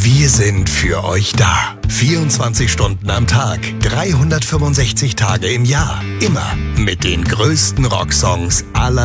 Wir sind für euch da. 24 Stunden am Tag, 365 Tage im Jahr. Immer mit den größten Rocksongs aller